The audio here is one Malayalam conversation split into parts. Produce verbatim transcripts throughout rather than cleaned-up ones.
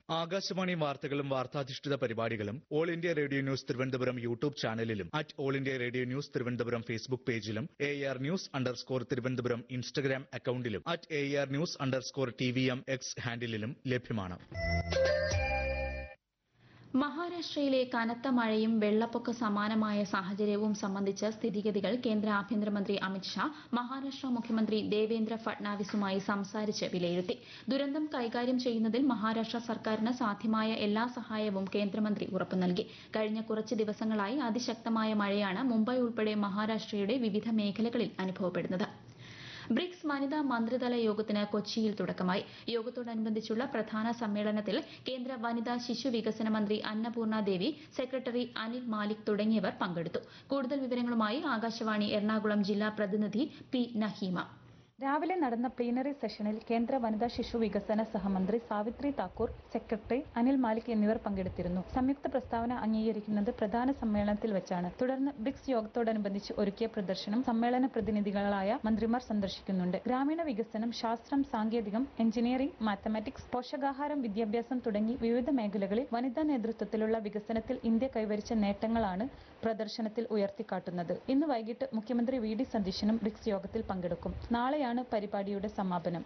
ആകാശവാണി വാർത്തകളും വാർത്താധിഷ്ഠിത പരിപാടികളും all India radio news Thiruvananthapuram YouTube ചാനലിലും at all India radio news Thiruvananthapuram Facebook പേജിലും A R news underscore Thiruvananthapuram Instagram അക്കൌണ്ടിലും at A R news underscore T V M X ഹാൻഡിലും ലഭ്യമാണ്. മഹാരാഷ്ട്രയിലെ കനത്ത മഴയും വെള്ളപ്പൊക്ക സമാനമായ സാഹചര്യവും സംബന്ധിച്ച സ്ഥിതിഗതികൾ കേന്ദ്ര ആഭ്യന്തരമന്ത്രി അമിത്ഷാ മഹാരാഷ്ട്ര മുഖ്യമന്ത്രി ദേവേന്ദ്ര ഫട്നാവിസുമായി സംസാരിച്ച് വിലയിരുത്തി. ദുരന്തം കൈകാര്യം ചെയ്യുന്നതിൽ മഹാരാഷ്ട്ര സർക്കാരിന് സാധ്യമായ എല്ലാ സഹായവും കേന്ദ്രമന്ത്രി ഉറപ്പു നൽകി. കഴിഞ്ഞ കുറച്ച് ദിവസങ്ങളായി അതിശക്തമായ മഴയാണ് മുംബൈ ഉൾപ്പെടെ മഹാരാഷ്ട്രയുടെ വിവിധ മേഖലകളിൽ അനുഭവപ്പെടുന്നത്. ബ്രിക്സ് വനിതാ മന്ത്രിതല യോഗത്തിന് കൊച്ചിയിൽ തുടക്കമായി. യോഗത്തോടനുബന്ധിച്ചുള്ള പ്രധാന സമ്മേളനത്തിൽ കേന്ദ്ര വനിതാ ശിശു വികസന മന്ത്രി അന്നപൂർണ ദേവി, സെക്രട്ടറി അനിൽ മാലിക് തുടങ്ങിയവർ പങ്കെടുത്തു. കൂടുതൽ വിവരങ്ങളുമായി ആകാശവാണി എറണാകുളം ജില്ലാ പ്രതിനിധി പി നഹീമ. രാവിലെ നടന്ന പ്ലീനറി സെഷനിൽ കേന്ദ്ര വനിതാ ശിശു വികസന സഹമന്ത്രി സാവിത്രി താക്കൂർ, സെക്രട്ടറി അനിൽ മാലിക് എന്നിവർ പങ്കെടുത്തിരുന്നു. സംയുക്ത പ്രസ്താവന അംഗീകരിക്കുന്നത് പ്രധാന സമ്മേളനത്തിൽ വെച്ചാണ്. തുടർന്ന് ബ്രിക്സ് യോഗത്തോടനുബന്ധിച്ച് ഒരുക്കിയ പ്രദർശനം സമ്മേളന പ്രതിനിധികളായ മന്ത്രിമാർ സന്ദർശിക്കുന്നുണ്ട്. ഗ്രാമീണ വികസനം, ശാസ്ത്രം, സാങ്കേതികം, എഞ്ചിനീയറിംഗ്, മാത്തമാറ്റിക്സ്, പോഷകാഹാരം, വിദ്യാഭ്യാസം തുടങ്ങി വിവിധ മേഖലകളിൽ വനിതാ നേതൃത്വത്തിലുള്ള വികസനത്തിൽ ഇന്ത്യ കൈവരിച്ച നേട്ടങ്ങളാണ് പ്രദർശനത്തിൽ ഉയർത്തിക്കാട്ടുന്നത്. ഇന്ന് വൈകിട്ട് മുഖ്യമന്ത്രി വി ഡി സതീശനും ബ്രിക്സ് യോഗത്തിൽ പങ്കെടുക്കും. നാളെ പരിപാടിയുടെ സമാപനം.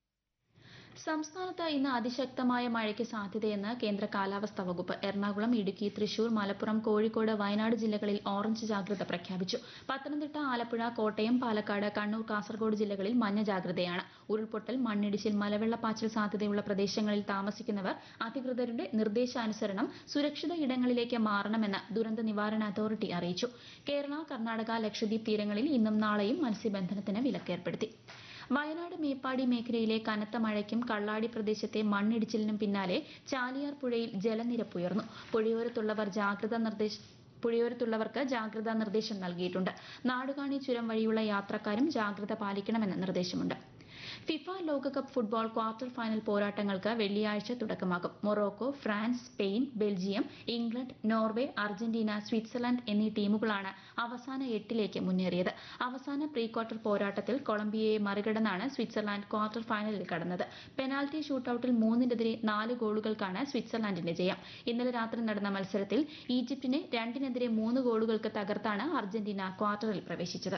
സംസ്ഥാനത്ത് ഇന്ന് അതിശക്തമായ മഴയ്ക്ക് സാധ്യതയെന്ന് കേന്ദ്ര കാലാവസ്ഥാ വകുപ്പ്. എറണാകുളം, ഇടുക്കി, തൃശൂർ, മലപ്പുറം, കോഴിക്കോട്, വയനാട് ജില്ലകളിൽ ഓറഞ്ച് ജാഗ്രത പ്രഖ്യാപിച്ചു. പത്തനംതിട്ട, ആലപ്പുഴ, കോട്ടയം, പാലക്കാട്, കണ്ണൂർ, കാസർഗോഡ് ജില്ലകളിൽ മഞ്ഞ ജാഗ്രതയാണ്. ഉരുൾപൊട്ടൽ, മണ്ണിടിച്ചിൽ, മലവെള്ളപ്പാച്ചിൽ സാധ്യതയുള്ള പ്രദേശങ്ങളിൽ താമസിക്കുന്നവർ അധികൃതരുടെ നിർദ്ദേശാനുസരണം സുരക്ഷിത ഇടങ്ങളിലേക്ക് മാറണമെന്ന് ദുരന്ത നിവാരണ അതോറിറ്റി അറിയിച്ചു. കേരള, കർണാടക, ലക്ഷദ്വീപ് തീരങ്ങളിൽ ഇന്നും നാളെയും മത്സ്യബന്ധനത്തിന് വിലക്കേർപ്പെടുത്തി. വയനാട് മേപ്പാടി മേഖലയിലെ കനത്ത മഴയ്ക്കും കള്ളാടി പ്രദേശത്തെ മണ്ണിടിച്ചിലിനും പിന്നാലെ ചാലിയാർ പുഴയിൽ ജലനിരപ്പ് ഉയർന്നു. പുഴയോരത്തുള്ളവർ ജാഗ്രതാ നിർദ്ദേശം പുഴയോരത്തുള്ളവർക്ക് ജാഗ്രതാ നിർദ്ദേശം നൽകിയിട്ടുണ്ട്. നാടുകാണി ചുരം വഴിയുള്ള യാത്രക്കാരും ജാഗ്രത പാലിക്കണമെന്ന് നിർദ്ദേശമുണ്ട്. ഫിഫ ലോകകപ്പ് ഫുട്ബോൾ ക്വാർട്ടർ ഫൈനൽ പോരാട്ടങ്ങൾക്ക് വെള്ളിയാഴ്ച തുടക്കമാകും. Morocco, France, Spain, Belgium, England, Norway, Argentina, Switzerland എന്നീ ടീമുകളാണ് അവസാന എട്ടിലേക്ക് മുന്നേറിയത്. അവസാന പ്രീ ക്വാർട്ടർ പോരാട്ടത്തിൽ കൊളംബിയയെ മറികടന്നാണ് സ്വിറ്റ്സർലൻഡ് ക്വാർട്ടർ ഫൈനലിൽ കടന്നത്. പെനാൽറ്റി ഷൂട്ടൌട്ടിൽ മൂന്നിനെതിരെ നാല് ഗോളുകൾക്കാണ് സ്വിറ്റ്സർലൻഡിന്റെ ജയം. ഇന്നലെ രാത്രി നടന്ന മത്സരത്തിൽ ഈജിപ്തിനെ രണ്ടിനെതിരെ മൂന്ന് ഗോളുകൾക്ക് തകർത്താണ് അർജന്റീന ക്വാർട്ടറിൽ പ്രവേശിച്ചത്.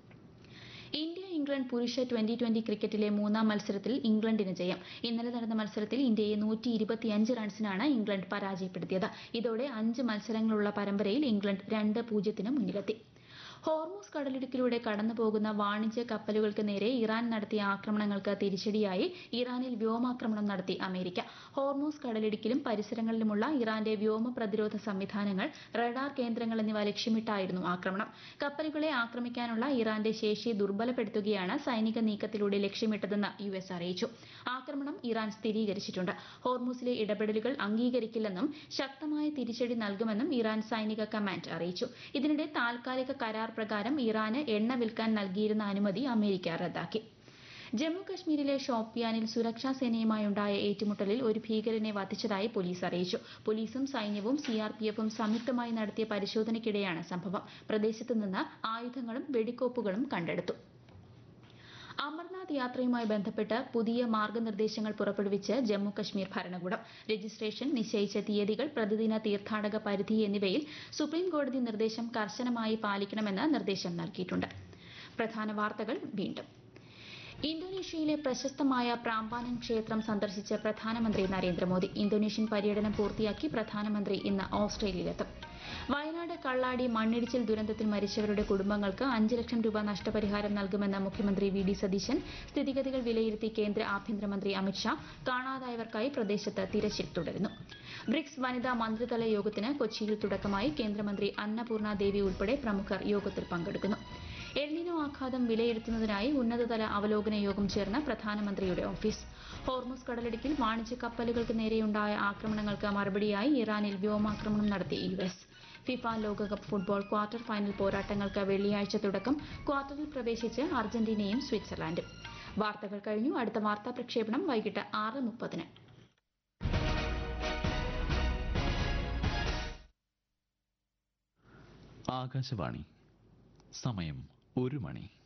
ഇന്ത്യ ഇംഗ്ലണ്ട് പുരുഷ ട്വന്റി ട്വന്റി ക്രിക്കറ്റിലെ മൂന്നാം മത്സരത്തിൽ ഇംഗ്ലണ്ടിന് ജയം. ഇന്നലെ നടന്ന മത്സരത്തിൽ ഇന്ത്യയെ നൂറ്റി ഇരുപത്തിയഞ്ച് റൺസിനാണ് ഇംഗ്ലണ്ട് പരാജയപ്പെടുത്തിയത്. ഇതോടെ അഞ്ച് മത്സരങ്ങളുള്ള പരമ്പരയിൽ ഇംഗ്ലണ്ട് രണ്ട് പൂജ്യത്തിന് മുന്നിലെത്തി. ഹോർമൂസ് കടലിടുക്കിലൂടെ കടന്നുപോകുന്ന വാണിജ്യ കപ്പലുകൾക്ക് നേരെ ഇറാൻ നടത്തിയ ആക്രമണങ്ങൾക്ക് തിരിച്ചടിയായി ഇറാനിൽ വ്യോമാക്രമണം നടത്തി അമേരിക്ക. ഹോർമൂസ് കടലിടുക്കിലും പരിസരങ്ങളിലുമുള്ള ഇറാന്റെ വ്യോമ പ്രതിരോധ സംവിധാനങ്ങൾ, റഡാർ കേന്ദ്രങ്ങൾ എന്നിവ ലക്ഷ്യമിട്ടായിരുന്നു ആക്രമണം. കപ്പലുകളെ ആക്രമിക്കാനുള്ള ഇറാന്റെ ശേഷി ദുർബലപ്പെടുത്തുകയാണ് സൈനിക നീക്കത്തിലൂടെ ലക്ഷ്യമിട്ടതെന്ന് യു എസ് അറിയിച്ചു. ആക്രമണം ഇറാൻ സ്ഥിരീകരിച്ചിട്ടുണ്ട്. ഹോർമൂസിലെ ഇടപെടലുകൾ അംഗീകരിക്കില്ലെന്നും ശക്തമായ തിരിച്ചടി നൽകുമെന്നും ഇറാൻ സൈനിക കമാൻഡ് അറിയിച്ചു. ഇതിനിടെ താൽക്കാലിക കരാർ പ്രകാരം ഇറാന് എണ്ണ വിൽക്കാൻ നൽകിയിരുന്ന അനുമതി അമേരിക്ക റദ്ദാക്കി. ജമ്മു കശ്മീരിലെ ഷോപ്പിയാനിൽ സുരക്ഷാ സേനയുമായുണ്ടായ ഏറ്റുമുട്ടലിൽ ഒരു ഭീകരനെ വധിച്ചതായി പോലീസ് അറിയിച്ചു. പോലീസും സൈന്യവും സിആർപിഎഫും സംയുക്തമായി നടത്തിയ പരിശോധനയ്ക്കിടെയാണ് സംഭവം. പ്രദേശത്ത് നിന്ന് ആയുധങ്ങളും വെടിക്കോപ്പുകളും കണ്ടെടുത്തു. അമർനാഥ് യാത്രയുമായി ബന്ധപ്പെട്ട് പുതിയ മാർഗനിർദ്ദേശങ്ങൾ പുറപ്പെടുവിച്ച് ജമ്മു കശ്മീർ ഭരണകൂടം. രജിസ്ട്രേഷൻ, നിശ്ചയിച്ച തീയതികൾ, പ്രതിദിന തീർത്ഥാടക പരിധി എന്നിവയിൽ സുപ്രീം കോടതി നിർദ്ദേശം കർശനമായി പാലിക്കണമെന്ന് നിർദ്ദേശം നൽകിയിട്ടുണ്ട്. പ്രധാന വാർത്തകൾ വീണ്ടും. ഇന്തോനേഷ്യയിലെ പ്രശസ്തമായ പ്രാമ്പാനൻ ക്ഷേത്രം സന്ദർശിച്ച് പ്രധാനമന്ത്രി നരേന്ദ്രമോദി. ഇന്തോനേഷ്യൻ പര്യടനം പൂർത്തിയാക്കി പ്രധാനമന്ത്രി ഇന്ന് ഓസ്ട്രേലിയയിലെത്തും. വയനാട് കള്ളാടി മണ്ണിടിച്ചിൽ ദുരന്തത്തിൽ മരിച്ചവരുടെ കുടുംബങ്ങൾക്ക് അഞ്ച് ലക്ഷം രൂപ നഷ്ടപരിഹാരം നൽകുമെന്ന് മുഖ്യമന്ത്രി വി ഡി സതീശൻ. സ്ഥിതിഗതികൾ വിലയിരുത്തി കേന്ദ്ര ആഭ്യന്തരമന്ത്രി അമിത്ഷാ. കാണാതായവർക്കായി പ്രദേശത്ത് തിരച്ചിൽ തുടരുന്നു. ബ്രിക്സ് വനിതാ മന്ത്രിതല യോഗത്തിന് കൊച്ചിയിൽ തുടക്കമായി. കേന്ദ്രമന്ത്രി അന്നപൂർണ ദേവി ഉൾപ്പെടെ പ്രമുഖർ യോഗത്തിൽ പങ്കെടുക്കുന്നു. എൽനിനോ ആഘാതം വിലയിരുത്തുന്നതിനായി ഉന്നതതല അവലോകന യോഗം ചേർന്ന് പ്രധാനമന്ത്രിയുടെ ഓഫീസ്. ഹോർമൂസ് കടലിടുക്കിൽ വാണിജ്യ കപ്പലുകൾക്ക് നേരെയുണ്ടായ ആക്രമണങ്ങൾക്ക് മറുപടിയായി ഇറാനിൽ വ്യോമാക്രമണം നടത്തി യു എസ്. ഫിഫ ലോകകപ്പ് ഫുട്ബോൾ ക്വാർട്ടർ ഫൈനൽ പോരാട്ടങ്ങൾക്ക് വെള്ളിയാഴ്ച തുടക്കം. ക്വാർട്ടറിൽ പ്രവേശിച്ച് അർജന്റീനയും സ്വിറ്റ്സർലാൻഡും. വാർത്തകൾ കഴിഞ്ഞു. അടുത്ത വാർത്താ പ്രക്ഷേപണം വൈകിട്ട് ആറ് മുപ്പതിന്. ആകാശവാണി. സമയം ഒരു മണി.